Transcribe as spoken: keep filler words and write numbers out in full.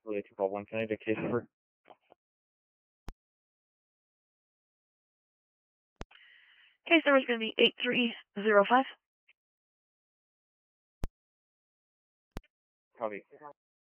Really two call one, can I get case number? Case number is going to be eight three zero five. Copy.